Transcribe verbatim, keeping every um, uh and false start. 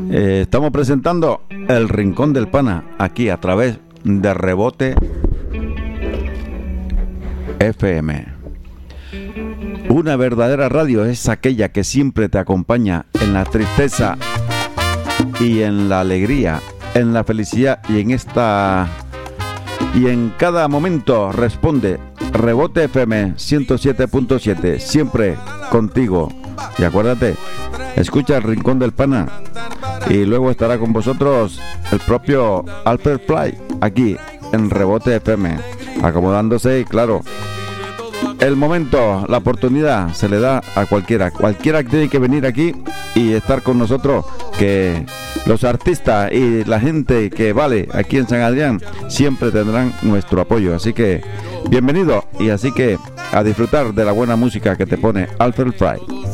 Eh, estamos presentando El Rincón del Pana aquí a través de Rebote F M. Una verdadera radio es aquella que siempre te acompaña en la tristeza y en la alegría, en la felicidad y en esta y en cada momento responde. Rebote F M ciento siete punto siete, siempre contigo. Y acuérdate, escucha El Rincón del Pana y luego estará con vosotros el propio Alfred Fly aquí en Rebote F M, acomodándose. Y claro, el momento, la oportunidad se le da a cualquiera. Cualquiera que tiene que venir aquí y estar con nosotros, que los artistas y la gente que vale aquí en San Adrián siempre tendrán nuestro apoyo. Así que bienvenido, y así que a disfrutar de la buena música que te pone Alfred Fry.